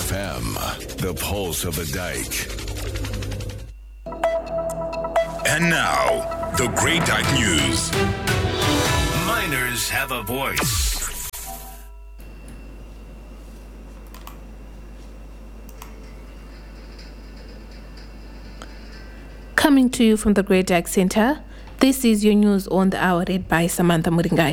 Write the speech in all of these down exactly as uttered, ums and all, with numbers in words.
F M, the pulse of the dike. And now, the Great Dike News. Miners have a voice. Coming to you from the Great Dike Center, this is your news on the hour read by Samantha Muringai.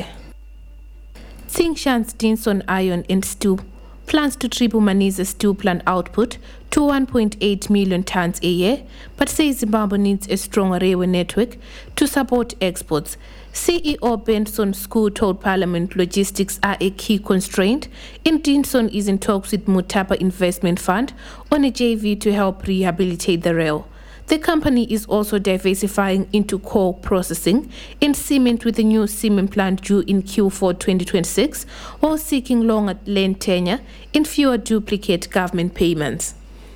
Tsingshan's Dinson Iron and Steel plans to triple Maniza's steel plant output to one point eight million tons a year, but says Zimbabwe needs a stronger railway network to support exports. C E O Benson School told Parliament logistics are a key constraint, and Dinson is in talks with Mutapa Investment Fund on a J V to help rehabilitate the rail. The company is also diversifying into coal processing and cement with a new cement plant due in Q four twenty twenty-six, while seeking longer land tenure and fewer duplicate government payments.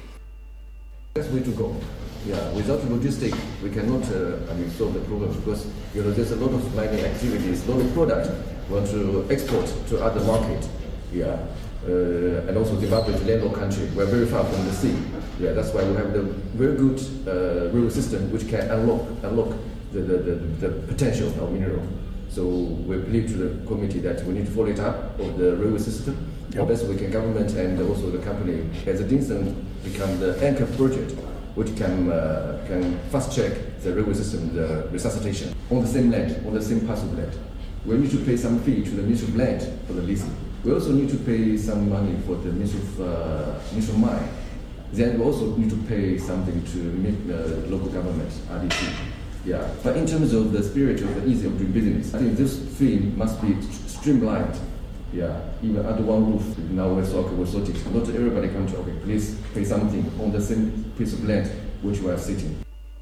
That's way to go. Yeah, without logistics, we cannot uh, I mean, solve the problem because you know there's a lot of mining activities, a lot of product we want to export to other markets. Yeah. Uh, and also Zimbabwe is a landlocked country. We're very far from the sea. Yeah, that's why we have the very good uh, railway system which can unlock unlock the, the, the, the potential of mineral. So we believe to the committee that we need to follow it up of the railway system. Yep. Best we can government and also the company as a Dinson become the anchor project which can uh, can fast check the railway system, the resuscitation on the same land, on the same parcel of land. We need to pay some fee to the Ministry of Land for the leasing. We also need to pay some money for the Ministry of, uh, Ministry of Mine. Then we also need to pay something to make the local government, R D C. Yeah. But in terms of the spirit of the ease of doing business, I think this fee must be streamlined. Yeah. Even under one roof. Now we're okay, we're sorted. Not everybody come to, okay, please pay something on the same piece of land which we are sitting.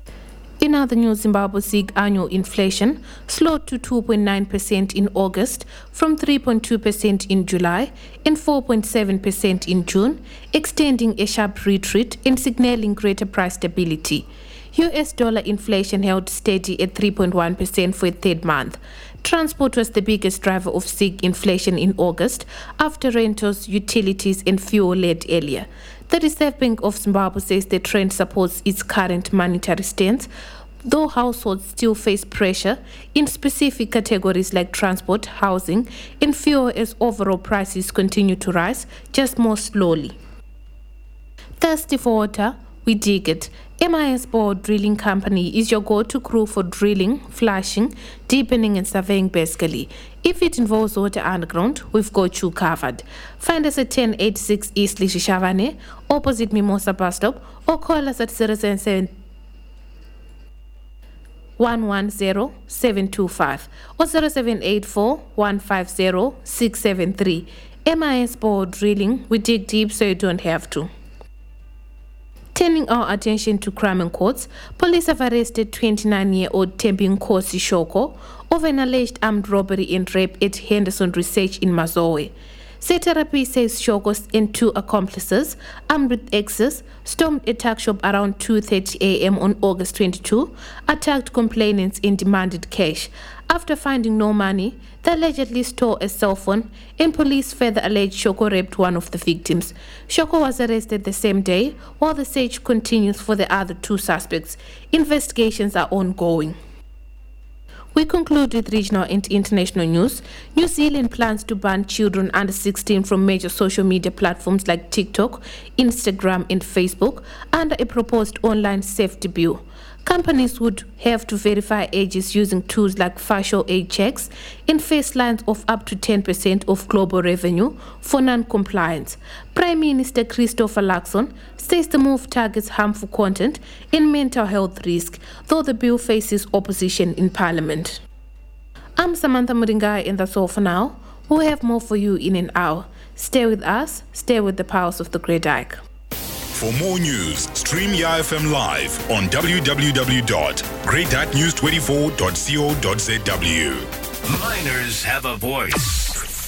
In other news, Zimbabwe's Z I G annual inflation slowed to two point nine percent in August from three point two percent in July and four point seven percent in June, extending a sharp retreat and signaling greater price stability. U S dollar inflation held steady at three point one percent for a third month. Transport was the biggest driver of Z I G inflation in August after rentals, utilities and fuel led earlier. The Reserve Bank of Zimbabwe says the trend supports its current monetary stance, though households still face pressure in specific categories like transport, housing, and fuel as overall prices continue to rise, just more slowly. Thirsty for water? We dig it. M I S Board Drilling Company is your go-to crew for drilling, flashing, deepening and surveying basically. If it involves water underground, we've got you covered. Find us at ten eighty-six East Lishishavane, opposite Mimosa bus stop, or call us at zero seven seven one one zero seven two five or zero seven eight four one five zero six seven three. M I S Board Drilling, we dig deep so you don't have to. Turning our attention to crime and courts, police have arrested twenty-nine-year-old Tembing Nkosi Shoko over an alleged armed robbery and rape at Henderson Research in Mazowe. Seterapi says Shoko and two accomplices, armed with axes, stormed a tuck shop around two thirty a.m. on August twenty-second, attacked complainants and demanded cash. After finding no money, they allegedly stole a cell phone, and police further alleged Shoko raped one of the victims. Shoko was arrested the same day, while the search continues for the other two suspects. Investigations are ongoing. We conclude with regional and international news. New Zealand plans to ban children under sixteen from major social media platforms like TikTok, Instagram and Facebook under a proposed online safety bill. Companies would have to verify ages using tools like facial age checks and face lines of up to ten percent of global revenue for non-compliance. Prime Minister Christopher Luxon says the move targets harmful content and mental health risk, though the bill faces opposition in Parliament. I'm Samantha Muringai, and that's all for now. We'll have more for you in an hour. Stay with us, stay with the powers of the Great Dike. For more news, stream Y A F M live on w w w dot great dike news twenty-four dot co dot z w. Miners have a voice.